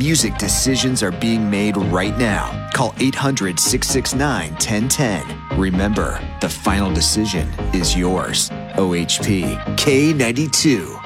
music decisions are being made right now. Call 800-669-1010. Remember, the final decision is yours. OHP K92.